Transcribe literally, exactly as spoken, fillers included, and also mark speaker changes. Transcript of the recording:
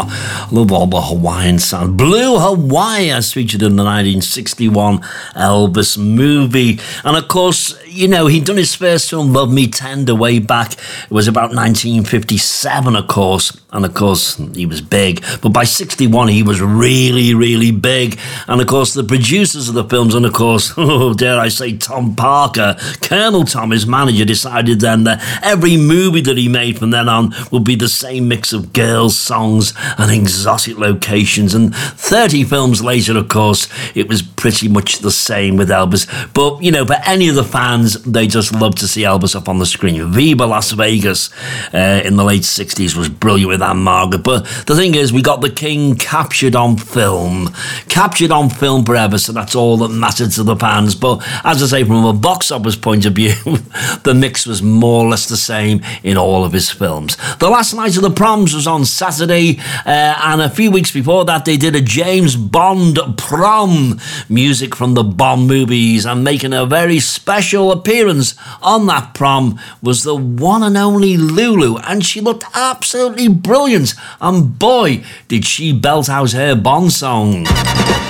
Speaker 1: I love all the Hawaiian sound. Blue Hawaii, as featured in the nineteen sixty-one Elvis movie. And of course, you know, he'd done his first film, Love Me Tender, way back. It was about nineteen fifty-seven, of course. And of course, he was big. But by sixty-one, he was really, really big. And of course, the producers of the films, and of course, oh, dare I say, Tom Parker, Colonel Tom, his manager, decided then that every movie that he made from then on would be the same mix of girls, songs, and exotic locations. And thirty films later, of course, it was pretty much the same with Elvis. But, you know, for any of the fans, they just love to see Elvis up on the screen. Viva Las Vegas uh, in the late sixties was brilliant with Anne Margaret. But the thing is, we got the King captured on film. Captured on film forever, so that's all that mattered to the fans. But as I say, from a box office point of view, the mix was more or less the same in all of his films. The last night of the proms was on Saturday, uh, and a few weeks before that, they did a James Bond prom. Music from the Bond movies, and making a very special appearance on that prom was the one and only Lulu, and she looked absolutely brilliant, and boy, did she belt out her Bond song.